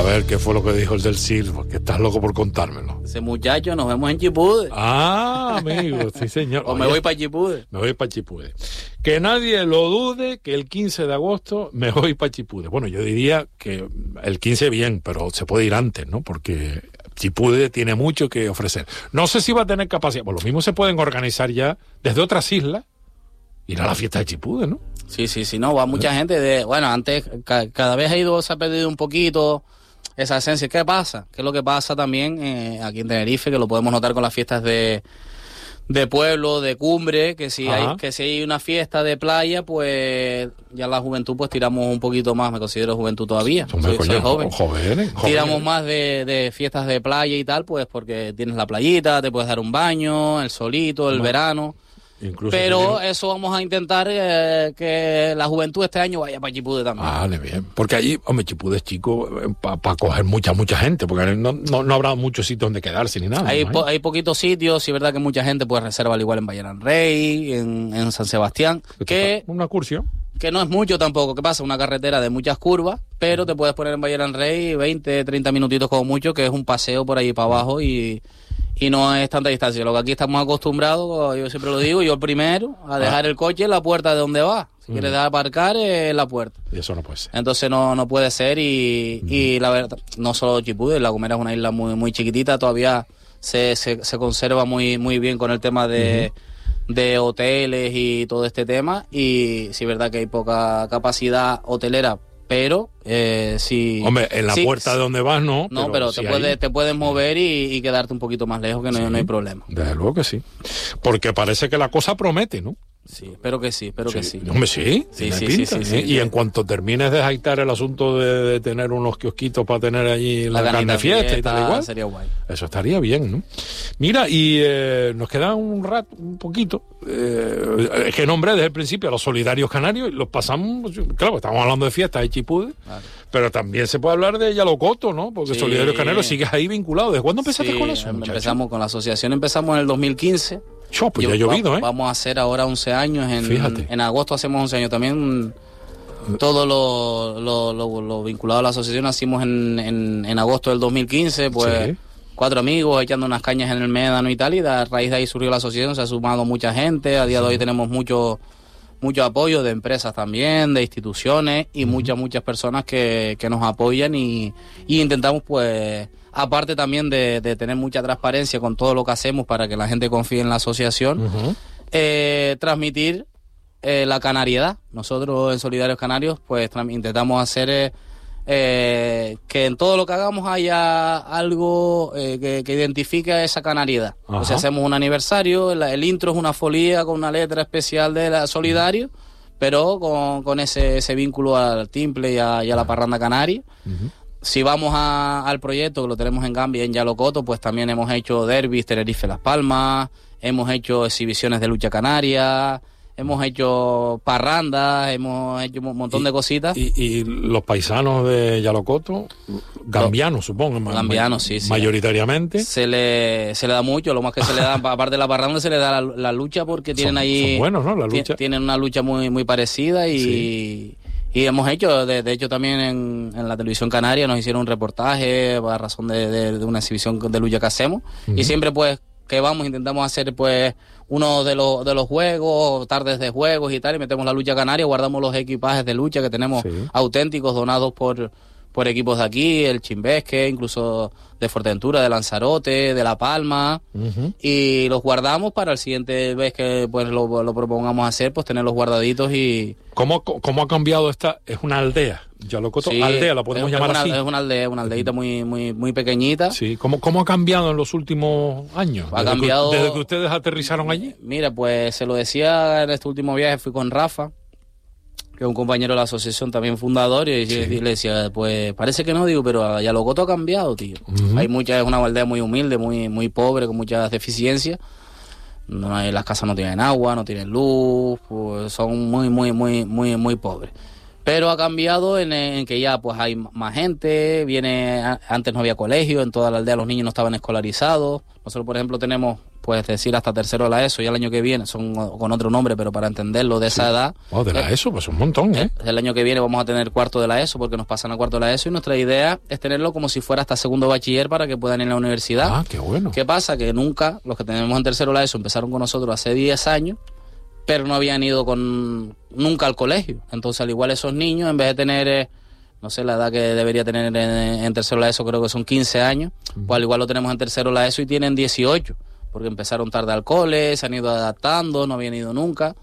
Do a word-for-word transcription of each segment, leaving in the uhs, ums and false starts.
ver, ¿qué fue lo que dijo el del C I R? Porque estás loco por contármelo. Ese muchacho, nos vemos en Chipude. Ah, amigo, sí señor. O Oye, me voy para Chipude. Me voy para Chipude. Que nadie lo dude que el quince de agosto me voy para Chipude. Bueno, yo diría que el quince bien, pero se puede ir antes, ¿no? Porque Chipude tiene mucho que ofrecer. No sé si va a tener capacidad. Pues lo mismo se pueden organizar ya desde otras islas, ir a la fiesta de Chipude, ¿no? Sí, sí, sí, no, va mucha ¿Eh? gente de, bueno, antes ca- cada vez ha ido, se ha perdido un poquito esa esencia. ¿Qué pasa? ¿Qué es lo que pasa también eh, aquí en Tenerife, que lo podemos notar con las fiestas de, de pueblo, de cumbre, que si hay, que si hay una fiesta de playa, pues ya la juventud pues tiramos un poquito más, me considero juventud todavía, soy, coño, soy joven. Jóvenes, jóvenes. Tiramos más de, de fiestas de playa y tal, pues porque tienes la playita, te puedes dar un baño, el solito, el no. verano. Incluso pero tiene... eso vamos a intentar eh, que la juventud este año vaya para Chipude también. Vale, bien. Porque allí, hombre, Chipude es chico para pa coger mucha, mucha gente, porque no, no, no habrá muchos sitios donde quedarse ni nada. Hay, ¿no? po, hay poquitos sitios, y es verdad que mucha gente pues reserva al igual en Valleran Rey, en, en San Sebastián. Que una excursión. Que no es mucho tampoco, que pasa una carretera de muchas curvas, pero te puedes poner en Valleran Rey veinte, treinta minutitos como mucho, que es un paseo por ahí para abajo y... y no es tanta distancia. Lo que aquí estamos acostumbrados, yo siempre lo digo, yo el primero, a dejar ah. el coche en la puerta de donde va. Si mm. quieres aparcar, es en la puerta. Y eso no puede ser. Entonces no, no puede ser y, mm. y la verdad, no solo Chipude, La Gomera es una isla muy, muy chiquitita, todavía se, se, se conserva muy, muy bien con el tema de, mm. de hoteles y todo este tema. Y sí es verdad que hay poca capacidad hotelera, pero eh, si... Hombre, en la sí, puerta de donde vas no. No, pero, pero si te, hay... puedes, te puedes mover y, y quedarte un poquito más lejos, que no, sí, no hay problema. Desde luego que sí. Porque parece que la cosa promete, ¿no? Sí, espero que sí, espero sí. que sí. Hombre, sí, sí, sí, pinta, sí, sí, ¿eh? sí, Y sí. en cuanto termines de jaitar el asunto de, de tener unos kiosquitos para tener allí la, la carne fiesta, fiesta y tal igual, sería guay. Eso estaría bien, ¿no? Mira, y eh, nos queda un rato, un poquito, eh, que nombré desde el principio a los Solidarios Canarios, y los pasamos, claro, estamos hablando de fiestas de Chipude, vale. Pero también se puede hablar de Yalocoto, ¿no? Porque sí. Solidarios Canarios sigues ahí vinculado. ¿Desde cuándo empezaste sí, con eso, muchacho? Empezamos con la asociación, empezamos en el dos mil quince. Yo, pues ya ha llovido, vamos, ¿eh? Vamos a hacer ahora once años. En, Fíjate. En agosto hacemos once años también. Todo lo, lo, lo, lo vinculado a la asociación hacemos en, en, en agosto del dos mil quince, pues sí. Cuatro amigos echando unas cañas en el Médano y tal, y a raíz de ahí surgió la asociación, se ha sumado mucha gente, a día sí. de hoy tenemos mucho, mucho apoyo de empresas también, de instituciones y uh-huh. muchas, muchas personas que, que nos apoyan y, y intentamos pues... Aparte también de, de tener mucha transparencia con todo lo que hacemos para que la gente confíe en la asociación, uh-huh. eh, transmitir eh, la canariedad. Nosotros en Solidarios Canarios pues tra- intentamos hacer eh, eh, que en todo lo que hagamos haya algo eh, que, que identifique esa canariedad. Uh-huh. O sea, hacemos un aniversario, el, el intro es una folía con una letra especial de la Solidario, uh-huh. pero con, con ese, ese vínculo al timple y a, y a la parranda canaria. Uh-huh. Si vamos a, al proyecto, que lo tenemos en Gambia, en Yalocoto, pues también hemos hecho derbis, Tenerife Las Palmas, hemos hecho exhibiciones de lucha canaria, hemos hecho parrandas, hemos hecho un montón y, de cositas. Y, y los paisanos de Yalocoto, gambianos, los, supongo, gambianos, sí, sí. Mayoritariamente. Se le, se le da mucho, lo más que se le da, aparte de la parranda, se le da la, la lucha porque tienen son, ahí... Son buenos, ¿no? La lucha. Tienen una lucha muy, muy parecida y... Sí. Y hemos hecho, de, de hecho también en, en la televisión canaria nos hicieron un reportaje a razón de, de, de una exhibición de lucha que hacemos. Uh-huh. Y siempre pues que vamos intentamos hacer pues uno de los de los juegos, tardes de juegos y tal, y metemos la lucha canaria, guardamos los equipajes de lucha que tenemos sí. auténticos donados por, por equipos de aquí, el Chimbesque, incluso de Fuerteventura, de Lanzarote, de La Palma, uh-huh. y los guardamos para el siguiente vez que pues lo, lo propongamos hacer, pues tenerlos guardaditos y... ¿Cómo, cómo ha cambiado esta? Es una aldea, Yalocoto, sí, aldea, la podemos es, llamar es una, así. Es una aldea, una aldeita muy, muy, muy pequeñita. Sí, ¿cómo, cómo ha cambiado en los últimos años? Ha desde cambiado... Que, desde que ustedes aterrizaron allí. Mira, pues se lo decía en este último viaje, fui con Rafa, que es un compañero de la asociación también fundador, y, sí. y le decía, pues parece que no, digo, pero Yalocoto ha cambiado, tío. Uh-huh. Hay mucha, es una aldea muy humilde, muy, muy pobre, con muchas deficiencias. No hay, las casas no tienen agua, no tienen luz, pues son muy, muy, muy, muy, muy pobres. Pero ha cambiado en, en que ya pues hay más gente, viene, antes no había colegio, en toda la aldea los niños no estaban escolarizados. Nosotros, por ejemplo, tenemos pues decir hasta tercero de la ESO, y el año que viene, son con otro nombre, pero para entenderlo de esa sí. edad. Oh, de la eh, ESO, pues un montón, ¿eh? El año que viene vamos a tener cuarto de la ESO, porque nos pasan a cuarto de la ESO, y nuestra idea es tenerlo como si fuera hasta segundo bachiller para que puedan ir a la universidad. Ah, qué bueno. ¿Qué pasa? Que nunca, los que tenemos en tercero de la ESO, empezaron con nosotros hace diez años, pero no habían ido con nunca al colegio. Entonces, al igual esos niños, en vez de tener, eh, no sé, la edad que debería tener en, en tercero de la ESO, creo que son quince años, uh-huh. pues al igual lo tenemos en tercero de la ESO y tienen dieciocho, porque empezaron tarde al cole, se han ido adaptando, no habían ido nunca.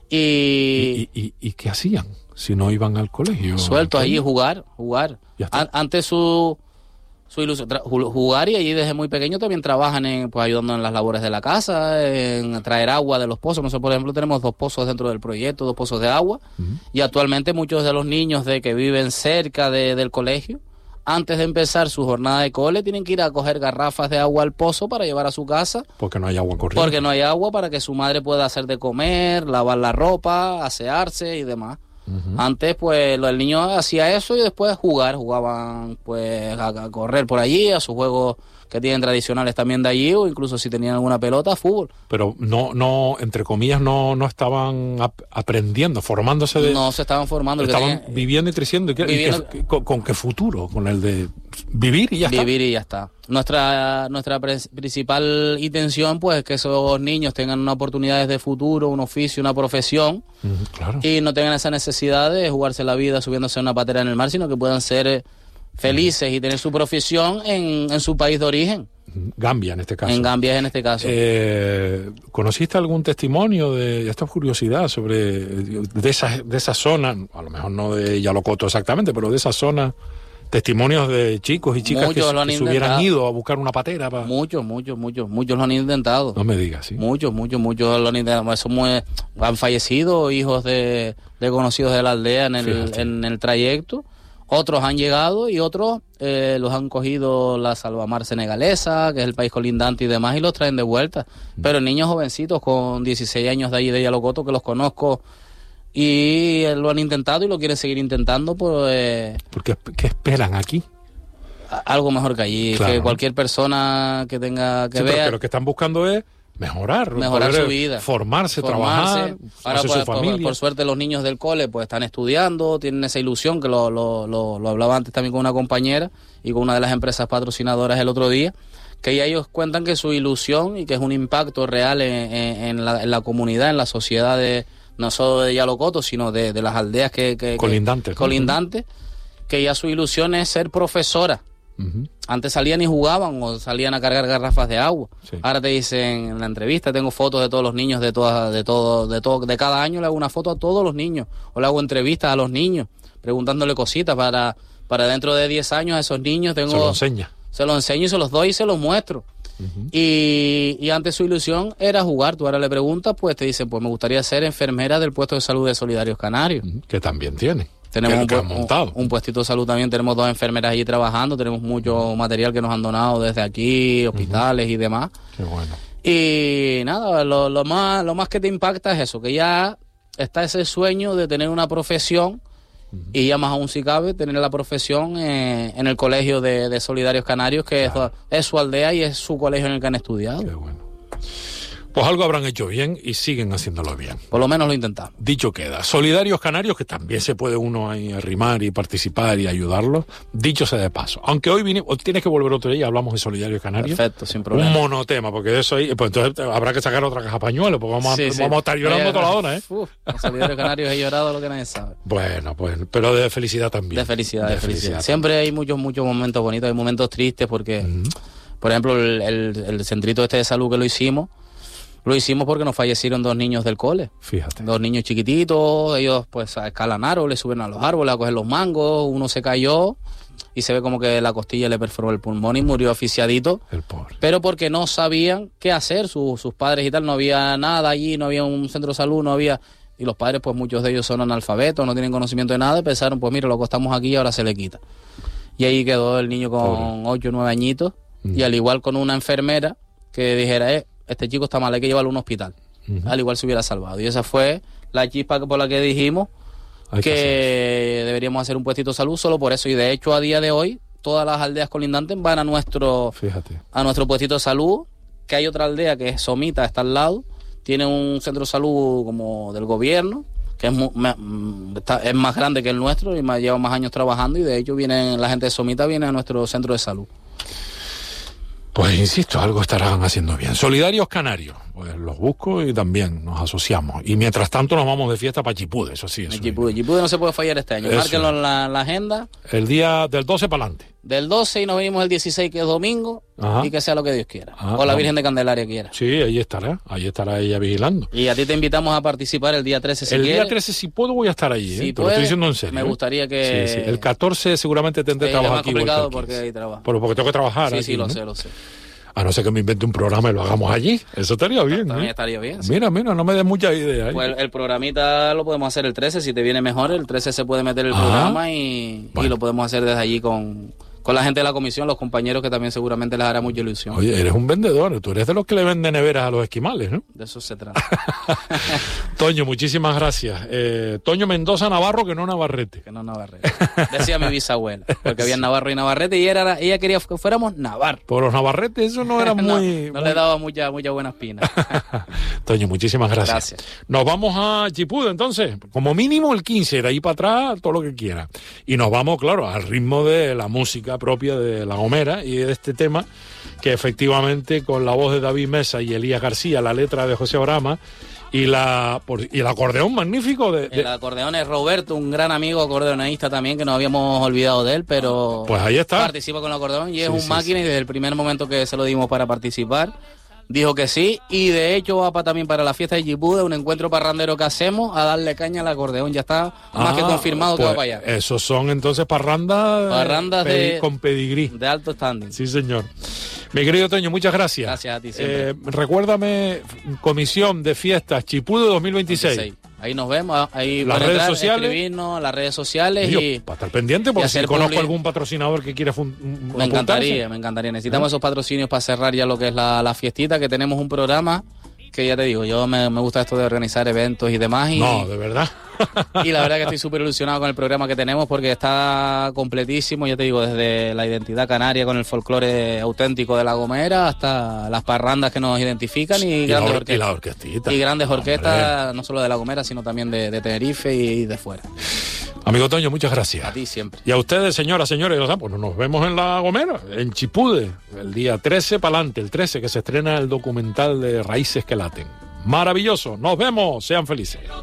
Y, ¿Y, y, y qué hacían si no iban al colegio? Sueltos allí, jugar, jugar. An- antes su... su ilusión, tra- jugar, y allí desde muy pequeño también trabajan en, pues, ayudando en las labores de la casa, en traer agua de los pozos. Nosotros, por ejemplo, tenemos dos pozos dentro del proyecto, dos pozos de agua, uh-huh. y actualmente muchos de los niños de que viven cerca de, del colegio, antes de empezar su jornada de cole, tienen que ir a coger garrafas de agua al pozo para llevar a su casa. Porque no hay agua corriente. Porque no hay agua para que su madre pueda hacer de comer, lavar la ropa, asearse y demás. Uh-huh. Antes, pues, el niño hacía eso y después jugar, jugaban, pues, a, a correr por allí, a sus juegos que tienen tradicionales también de allí, o incluso si tenían alguna pelota, fútbol. Pero no, no, entre comillas, no, no estaban ap- aprendiendo, formándose de... No se estaban formando. Estaban el que tenía, viviendo y creciendo. ¿Y qué, viviendo, y qué, con, ¿Con qué futuro? ¿Con el de vivir y ya vivir está? Vivir y ya está. Nuestra, nuestra pre- principal intención, pues, es que esos niños tengan unas oportunidades de futuro, un oficio, una profesión, uh-huh, claro. y no tengan esa necesidad de jugarse la vida subiéndose a una patera en el mar, sino que puedan ser felices y tener su profesión en, en su país de origen. Gambia, en este caso. En Gambia, en este caso. Eh, ¿Conociste algún testimonio de, esta curiosidad sobre de esa, de esa zona, a lo mejor no de Yalocoto exactamente, pero de esa zona, testimonios de chicos y chicas muchos que, que se hubieran ido a buscar una patera? Para... Muchos, muchos, muchos, muchos lo han intentado. No me digas, ¿sí? Muchos, muchos, muchos lo han intentado. Eso muy, han fallecido hijos de, de conocidos de la aldea en el, en el trayecto. Otros han llegado y otros eh, los han cogido la salvamar senegalesa, que es el país colindante y demás, y los traen de vuelta. Mm. Pero niños jovencitos con dieciséis años de allí de Yalocoto, que los conozco, y eh, lo han intentado y lo quieren seguir intentando. Pues, eh, ¿Porque qué esperan aquí? A, algo mejor que allí, claro. Que cualquier persona que tenga que sí, ver... Pero que lo que están buscando es mejorar, mejorar su vida, formarse, formarse trabajar, ahora hacer por, su familia. Por, por suerte los niños del cole pues están estudiando, tienen esa ilusión que lo, lo, lo, lo hablaba antes también con una compañera y con una de las empresas patrocinadoras el otro día, que ya ellos cuentan que su ilusión y que es un impacto real en, en, en, la, en la comunidad, en la sociedad de no solo de Yalocoto, sino de, de las aldeas que, que colindantes, que, colindantes, que ya su ilusión es ser profesora. Uh-huh. Antes salían y jugaban o salían a cargar garrafas de agua. Sí. Ahora te dicen en la entrevista, tengo fotos de todos los niños de todas, de todo, de todo, de cada año le hago una foto a todos los niños o le hago entrevistas a los niños preguntándole cositas para, para dentro de diez años a esos niños tengo. Se lo enseña. Se los enseño y se los doy y se los muestro. Uh-huh. Y, y antes su ilusión era jugar. Tú ahora le preguntas, pues te dicen, pues me gustaría ser enfermera del puesto de salud de Solidarios Canarios. Uh-huh. Que también tiene. Tenemos un, pu- un, un puestito de salud también, tenemos dos enfermeras allí trabajando, tenemos mucho material que nos han donado desde aquí, hospitales uh-huh. y demás. Qué bueno. Y nada, lo, lo más lo más que te impacta es eso, que ya está ese sueño de tener una profesión uh-huh. y ya más aún si cabe, tener la profesión eh, en el colegio de, de Solidarios Canarios, que claro. es, es su aldea y es su colegio en el que han estudiado. Qué bueno. Pues algo habrán hecho bien y siguen haciéndolo bien. Por lo menos lo intentamos. Dicho queda. Solidarios Canarios, que también se puede uno ahí arrimar y participar y ayudarlos. Dicho sea de paso. Aunque hoy vinimos, tienes que volver otro día y hablamos de Solidarios Canarios. Perfecto, sin problema. Un monotema, porque de eso ahí, pues entonces habrá que sacar otra caja pañuelo, porque vamos, sí, a, sí. vamos a estar llorando toda la hora, ¿eh? Uf, los Solidarios Canarios he llorado lo que nadie sabe. Bueno, pues, pero de felicidad también. De felicidad, de, de felicidad. felicidad. Siempre hay muchos, muchos momentos bonitos, hay momentos tristes, porque, uh-huh. por ejemplo, el, el, el centrito este de salud que lo hicimos, Lo hicimos porque nos fallecieron dos niños del cole. Fíjate. Dos niños chiquititos, ellos pues escalan árboles, suben a los árboles a coger los mangos, uno se cayó y se ve como que la costilla le perforó el pulmón y murió asfixiadito. El pobre. Pero porque no sabían qué hacer, su, sus padres y tal, no había nada allí, no había un centro de salud, no había... Y los padres, pues muchos de ellos son analfabetos, no tienen conocimiento de nada, y pensaron, pues mira, lo acostamos aquí y ahora se le quita. Y ahí quedó el niño con ocho o nueve añitos, mm. y al igual con una enfermera que dijera, eh, este chico está mal, hay que llevarlo a un hospital. Uh-huh. Al igual se hubiera salvado. Y esa fue la chispa por la que dijimos hay que, que deberíamos hacer un puestito de salud solo por eso. Y de hecho, a día de hoy, todas las aldeas colindantes van a nuestro, Fíjate. a nuestro puestito de salud que hay otra aldea que es Somita, está al lado, tiene un centro de salud como del gobierno, que es, mu, me, está, es más grande que el nuestro y más, lleva más años trabajando, y de hecho vienen, la gente de Somita viene a nuestro centro de salud. Pues insisto, algo estarán haciendo bien. Solidarios Canarios, pues los busco y también nos asociamos. Y mientras tanto nos vamos de fiesta para Chipude, eso sí. Eso Chipude, Chipude no se puede fallar este año. Eso. Márquenlo en la, la agenda. El día del doce para adelante. Del doce y nos venimos el dieciséis, que es domingo. Ajá. Y que sea lo que Dios quiera. Ajá, o la Virgen vamos. de Candelaria quiera. Sí, ahí estará, ahí estará ella vigilando. Y a ti te invitamos a participar el día trece si El quieres. día trece si puedo voy a estar allí, si ¿eh? Te puede, lo estoy diciendo en serio. Me gustaría que... Sí, sí. El catorce seguramente tendré sí, trabajo aquí. Es más complicado porque hay trabajo. Pero porque tengo que trabajar Sí, aquí, sí, lo ¿no? sé, lo sé. A no ser que me invente un programa y lo hagamos allí. Eso estaría bien. También ¿eh? estaría bien. Sí. Mira, mira, no me des muchas ideas. ¿eh? Pues el, el programita lo podemos hacer el trece, si te viene mejor. El trece se puede meter el ah, programa y, bueno. y lo podemos hacer desde allí con, con la gente de la comisión, los compañeros, que también seguramente les hará mucha ilusión. Oye, eres un vendedor. Tú eres de los que le venden neveras a los esquimales, ¿no? De eso se trata. Toño, muchísimas gracias. Eh, Toño Mendoza Navarro, que no Navarrete. Que no Navarrete. Decía mi bisabuela. Porque había Navarro y Navarrete y era, ella quería que fuéramos Navarro. Por los Navarretes eso no era muy... no, no muy... le daba mucha, mucha buena espina. Toño, muchísimas gracias. Gracias. Nos vamos a Chipude, entonces. Como mínimo el quince, de ahí para atrás, todo lo que quiera. Y nos vamos, claro, al ritmo de la música propia de La Gomera y de este tema, que efectivamente con la voz de David Mesa y Elías García, la letra de José Orama y la por, y el acordeón magnífico de, de... El acordeón es Roberto, un gran amigo acordeonista también, que nos habíamos olvidado de él, pero pues ahí está, participa con el acordeón y es sí, un sí, máquina, sí. Y desde el primer momento que se lo dimos para participar dijo que sí, y de hecho va para, también para la fiesta de Chipude, un encuentro parrandero que hacemos, a darle caña al acordeón. Ya está más ah, que confirmado pues que va para allá. Esos son entonces parrandas, parrandas pedi de, con pedigrí. De alto standing. Sí, señor. Mi querido Toño, muchas gracias. Gracias a ti siempre. Eh, recuérdame, Comisión de Fiestas Chipude dos mil veintiséis. veintiséis. Ahí nos vemos, ahí las redes entrar, sociales, escribirnos, las redes sociales. Digo, y para estar pendiente, porque si conozco public... algún patrocinador que quiera fun... me encantaría, me encantaría. Necesitamos ¿Eh? esos patrocinios para cerrar ya lo que es la, la fiestita, que tenemos un programa que ya te digo, yo me, me gusta esto de organizar eventos y demás. Y, no, de verdad. Y la verdad que estoy súper ilusionado con el programa que tenemos, porque está completísimo, ya te digo, desde la identidad canaria con el folclore auténtico de La Gomera hasta las parrandas que nos identifican y, y grandes la or orquestas. Y la orquestita. Y grandes orquestas, hombre. No solo de La Gomera, sino también de, de Tenerife y de fuera. Amigo Toño, muchas gracias. A ti siempre. Y a ustedes, señoras, señores, bueno, nos vemos en La Gomera, en Chipude, el día trece para adelante, el trece, que se estrena el documental de Raíces que Laten. Maravilloso, nos vemos, sean felices.